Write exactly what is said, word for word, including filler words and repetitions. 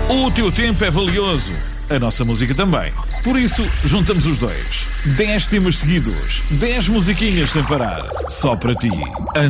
O teu tempo é valioso, a nossa música também. Por isso, juntamos os dois. dez temas seguidos, dez musiquinhas sem parar, só para ti.